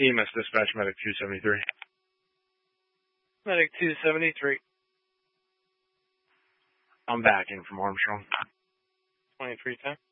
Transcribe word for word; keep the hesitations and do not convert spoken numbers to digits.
E M S dispatch, medic two seventy-three. Medic two seventy-three. I'm back in from Armstrong. twenty-three ten.